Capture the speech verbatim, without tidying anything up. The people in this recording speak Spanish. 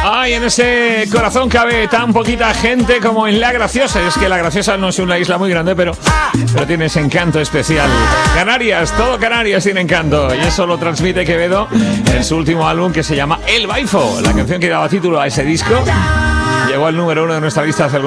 Ay, en ese corazón cabe tan poquita gente como en La Graciosa. Es que La Graciosa no es una isla muy grande, pero, pero tiene ese encanto especial. Canarias, todo Canarias tiene encanto. Y eso lo transmite Quevedo en su último álbum que se llama El Baifo. La canción que daba título a ese disco llegó al número uno de nuestra lista hace